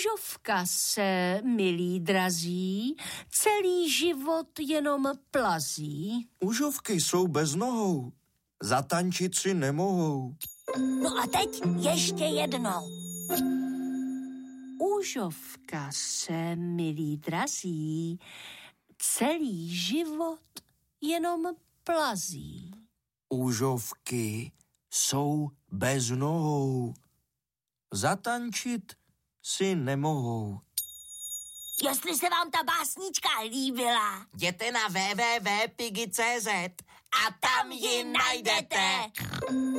Úžovka se, milí drazí, celý život jenom plazí. Úžovky jsou bez nohou, zatančit si nemohou. No a teď ještě jednou. Úžovka se, milí drazí, celý život jenom plazí. Úžovky jsou bez nohou, zatančit si nemohou. Jestli se vám ta básnička líbila, jděte na www.pigi.cz a tam ji najdete.